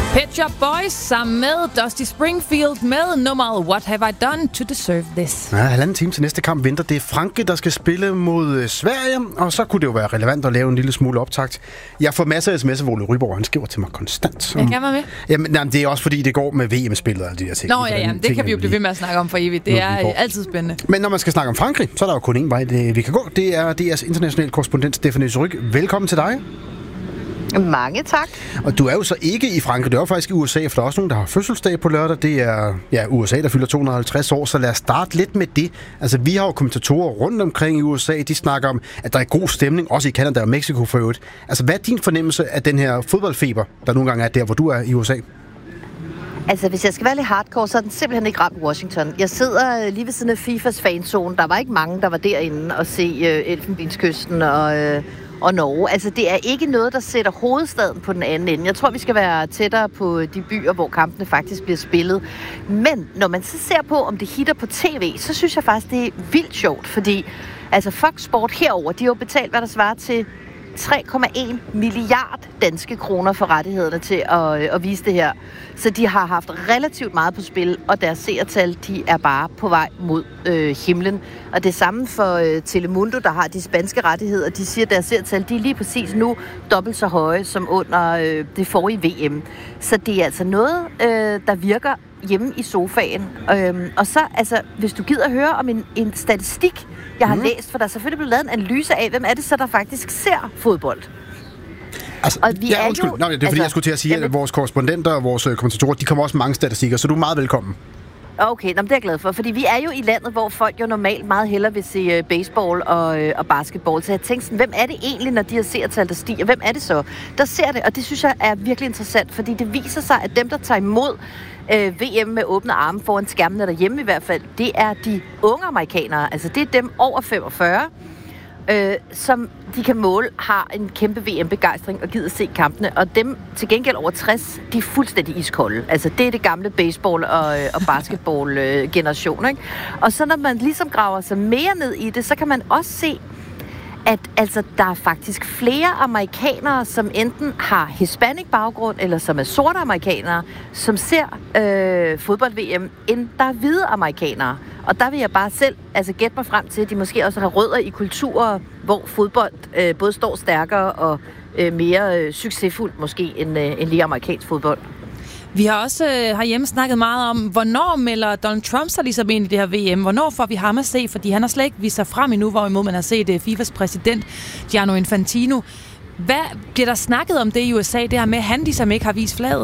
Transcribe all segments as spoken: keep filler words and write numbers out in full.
Pet Shop Boys sammen med Dusty Springfield med nummeret What Have I Done to Deserve This. Ja, halvanden time til næste kamp venter. Det er Frankrig, der skal spille mod Sverige, og så kunne det jo være relevant at lave en lille smule optakt. Jeg får masser af sms'er, hvor Ole Ryborg, han skriver til mig konstant. Jeg kan være med. Jamen, jamen, det er også fordi, det går med V M-spillet og de der ting. Nå ja, ja, det kan vi jo blive ved med at snakke om for evigt. Det er altid spændende. Men når man skal snakke om Frankrig, så er der jo kun én vej, det, vi kan gå. Det er D R's internationale korrespondent Stephanie Surrugue. Velkommen til dig. Mange tak. Og du er jo så ikke i Frankrig, du er jo faktisk i U S A, for der er også nogen, der har fødselsdag på lørdag. Det er ja, U S A, der fylder to hundrede og halvtreds år, så lad os starte lidt med det. Altså, vi har jo kommentatorer rundt omkring i U S A, de snakker om, at der er god stemning, også i Canada og Mexico for øvrigt. Altså, hvad er din fornemmelse af den her fodboldfeber, der nogle gange er der, hvor du er i U S A? Altså, hvis jeg skal være lidt hardcore, så er den simpelthen ikke ramt Washington. Jeg sidder lige ved siden af FIFAs fanzone. Der var ikke mange, der var derinde og se uh, Elfenbenskysten og... Uh, og Norge. Altså, det er ikke noget, der sætter hovedstaden på den anden ende. Jeg tror, vi skal være tættere på de byer, hvor kampene faktisk bliver spillet. Men når man så ser på, om det hitter på tv, så synes jeg faktisk, det er vildt sjovt, fordi altså Fox Sport herover, de har jo betalt, hvad der svarer til tre komma en milliard danske kroner for rettighederne til at, at vise det her. Så de har haft relativt meget på spil, og deres seertal, de er bare på vej mod øh, himlen. Og det samme for øh, Telemundo, der har de spanske rettigheder. De siger, at deres seertal, de er lige præcis nu dobbelt så høje som under øh, det forrige V M. Så det er altså noget, øh, der virker hjemme i sofaen. Øhm, og så, altså, hvis du gider høre om en, en statistik, jeg har mm. læst, for der er selvfølgelig blevet lavet en analyse af, hvem er det så, der faktisk ser fodbold. Altså, og vi ja, er undskyld. Jo, Nå, det er fordi, altså, jeg skulle til at sige, jamen, at vores korrespondenter og vores kommentatorer, de kommer også mange statistikker, så du er meget velkommen. Okay, nå, det er jeg glad for, fordi vi er jo i landet, hvor folk jo normalt meget hellere vil se uh, baseball og, uh, og basketball. Så jeg tænkte sådan, hvem er det egentlig, når de har seertal, der stiger? Hvem er det så, der ser det? Og det synes jeg er virkelig interessant, fordi det viser sig, at dem, der tager imod uh, V M med åbne arme foran skærmene derhjemme i hvert fald, det er de unge amerikanere. Altså det er dem over femogfyrre, øh, som de kan måle, har en kæmpe V M-begejstring og gider se kampene. Og dem til gengæld over tres, de er fuldstændig iskolde. Altså det er det gamle baseball- og, og basketball-generation, ikke? Og så når man ligesom graver sig mere ned i det, så kan man også se, at altså, der er faktisk flere amerikanere, som enten har hispanic baggrund, eller som er sorte amerikanere, som ser øh, fodbold-V M, end der er hvide amerikanere. Og der vil jeg bare selv altså, gætte mig frem til, at de måske også har rødder i kulturer, hvor fodbold øh, både står stærkere og øh, mere øh, succesfuldt måske, end, øh, end lige amerikansk fodbold. Vi har også øh, herhjemme snakket meget om, hvornår melder Donald Trump sig ligesom ind i det her V M? Hvornår får vi ham at se? Fordi han har slet ikke vist sig frem endnu, hvorimod man har set øh, FIFAs præsident, Gianni Infantino. Hvad bliver der snakket om det i U S A, det her med, at han ligesom ikke har vist flaget?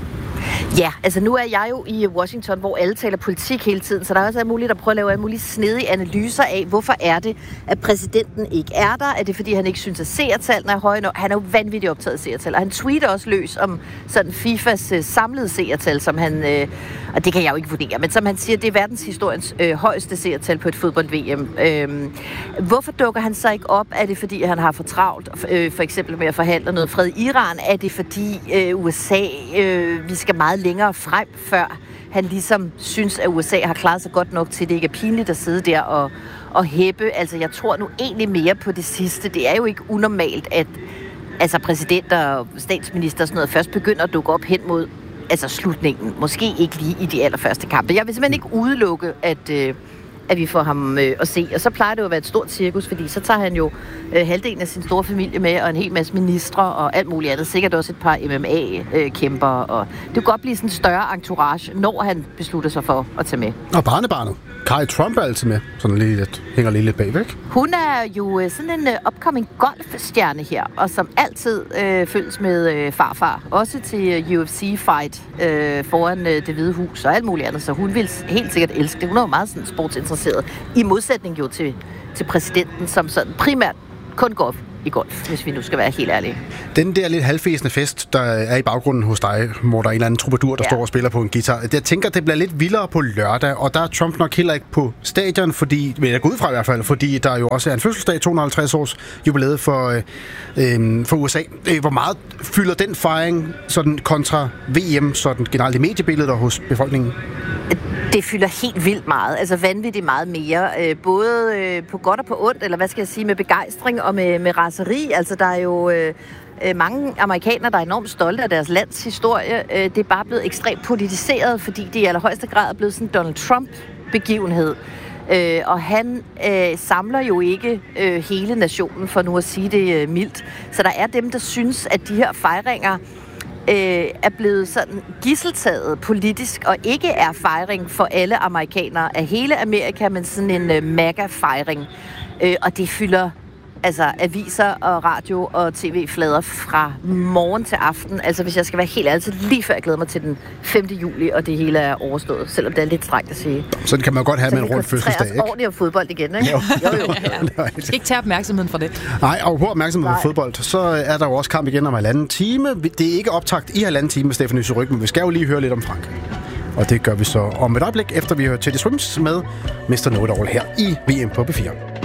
Ja, altså nu er jeg jo i Washington, hvor alle taler politik hele tiden, så der er også muligt at prøve at lave alle mulige snedige analyser af, hvorfor er det, at præsidenten ikke er der? Er det, fordi han ikke synes, at seertallene er høje nok? Han er jo vanvittigt optaget af seertal, og han tweeter også løs om sådan FIFAs øh, samlede seertal, som han, øh, og det kan jeg jo ikke vurdere, men som han siger, det er verdenshistoriens øh, højeste seertal på et fodbold-V M. Øh, hvorfor dukker han så ikke op? Er det, fordi han har for travlt, øh, for eksempel med at forhandle noget fred i Iran? Er det, fordi øh, U S A, øh, vi skal meget længere frem, før han ligesom synes, at U S A har klaret sig godt nok til, det ikke er pinligt at sidde der og, og hæppe. Altså, jeg tror nu egentlig mere på det sidste. Det er jo ikke unormalt, at altså, præsident og statsminister og sådan noget først begynder at dukke op hen mod altså, slutningen. Måske ikke lige i de allerførste kampe. Jeg vil simpelthen ikke udelukke, at... Øh, at vi får ham øh, at se. Og så plejer det jo at være et stort cirkus, fordi så tager han jo øh, halvdelen af sin store familie med, og en hel masse ministre og alt muligt andet. Sikkert også et par M M A-kæmper. Og det kan godt blive sådan en større entourage, når han beslutter sig for at tage med. Og barnebarnet. Kai Trump er altid med. Sådan lige lidt, hænger lige lidt bagvæk. Hun er jo sådan en uh, upcoming golfstjerne her, og som altid uh, følges med uh, farfar. Også til uh, U F C-fight uh, foran uh, Det Hvide Hus og alt muligt andet. Så hun vil helt sikkert elske det. Hun er jo meget sådan sportsinteresseret. I modsætning jo til, til præsidenten, som sådan primært kun går i golf, hvis vi nu skal være helt ærlige. Den der lidt halvfæsende fest, der er i baggrunden hos dig, hvor der er en eller anden troubadour, der ja. står og spiller på en guitar. Jeg tænker, det bliver lidt vildere på lørdag, og der er Trump nok heller ikke på stadion, fordi, vil jeg gå ud fra i hvert fald, fordi der jo også er en fødselsdag, to hundrede og halvtreds års jubilæet for, øh, øh, for U S A. Hvor meget fylder den fejring sådan kontra V M, sådan generelt i mediebilledet og hos befolkningen? Det fylder helt vildt meget, altså vanvittigt meget mere, øh, både øh, på godt og på ondt, eller hvad skal jeg sige, med begejstring og med, med raseri. Altså der er jo øh, øh, mange amerikanere, der er enormt stolte af deres lands historie. Øh, det er bare blevet ekstremt politiseret, fordi det i allerhøjeste grad er blevet sådan en Donald Trump-begivenhed. Øh, og han øh, samler jo ikke øh, hele nationen, for nu at sige det øh, mildt. Så der er dem, der synes, at de her fejringer øh, er blevet sådan gisseltaget politisk, og ikke er fejring for alle amerikanere af hele Amerika, men sådan en øh, mega-fejring. Øh, og det fylder altså aviser og radio og tv-flader fra morgen til aften. Altså hvis jeg skal være helt ærlig, så lige før jeg glæder mig til den femte juli, og det hele er overstået, selvom det er lidt strengt at sige. Sådan kan man godt have med en rundt fødselsdag, ikke? Så vi ordentligt om fodbold igen, ikke? Jo. jo, jo. Ja, ja. Du skal ikke tage opmærksomheden fra det. Nej, og på opmærksomheden på fodbold, så er der jo også kamp igen om halvanden time. Det er ikke optakt i halvanden time med Stephanie Surrugue, men vi skal jo lige høre lidt om Frankrig. Og det gør vi så om et øjeblik, efter vi hører Teddy Swims med mister Know-It-All her i V M på B fire.